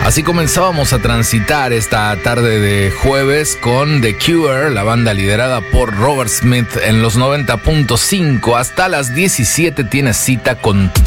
Así comenzábamos a transitar esta tarde de jueves con The Cure, la banda liderada por Robert Smith en los 90.5. Hasta las 17 tienes cita con